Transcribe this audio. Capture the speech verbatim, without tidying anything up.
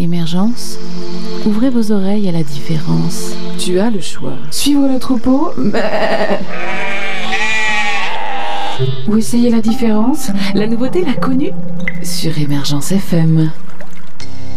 Émergence, ouvrez vos oreilles à la différence. Tu as le choix. Suivre le troupeau ou essayer la différence, la nouveauté, l'inconnu, Sur Émergence F M.